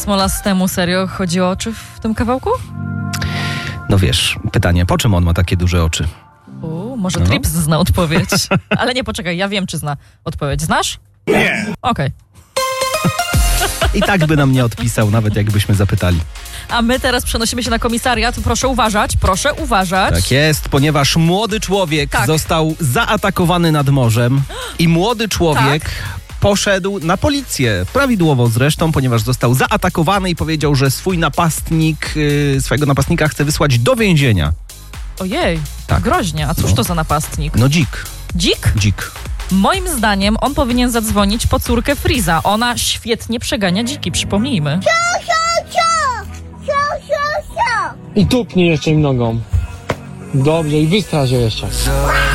Smolastemu serio chodzi o oczy w tym kawałku? No wiesz, pytanie, po czym on ma takie duże oczy? Może Trips zna odpowiedź. Ale nie, poczekaj, ja wiem, czy zna odpowiedź. Znasz? Nie. Okej. I tak by nam nie odpisał, nawet jakbyśmy zapytali. A my teraz przenosimy się na komisariat. Proszę uważać. Tak jest, ponieważ młody człowiek został zaatakowany nad morzem i młody człowiek poszedł na policję. Prawidłowo zresztą, ponieważ został zaatakowany i powiedział, że swojego napastnika chce wysłać do więzienia. Ojej, Tak. groźnie. A cóż to za napastnik? No dzik. Dzik? Dzik. Moim zdaniem on powinien zadzwonić po córkę Freeza. Ona świetnie przegania dziki, przypomnijmy. I tupnij jeszcze im nogą. Dobrze, i wystraż je jeszcze.